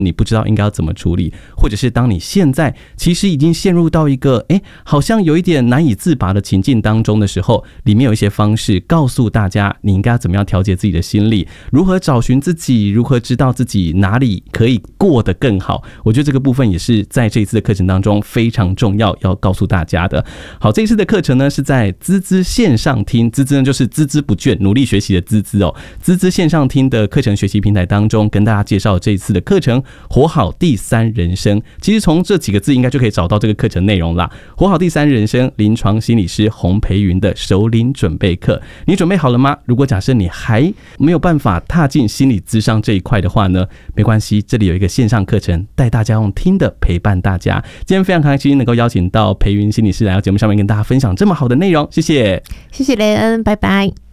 你不知道应该要怎么处理，或者是当你现在其实已经陷入到一个好像有一点难以自拔的情境当中的时候，里面有一些方式告诉大家你应该要怎么样调节自己的心理，如何找寻自己，如何知道自己哪里可以过得更好。我觉得这个部分也是在这一次的课程当中非常重要要告诉大家的。好，这一次的课程呢是在孜孜线上听，孜孜呢就是孜孜不倦努力学习的孜孜哦，孜孜线上听的课程学习平台当中跟大家介绍这一次的课程活好第三人生。其实从这几个字应该就可以找到这个课程内容啦。活好第三人生，临床心理师洪培云的首领准备课，你准备好了吗？如果假设你还没有办法踏进心理咨商这一块的话呢，没关系，这里有一个线上课程带大家用听的陪伴大家。今天非常开心能够邀请到培云心理师来到节目上面跟大家分享这么好的内容，谢谢， 谢谢雷恩，拜拜。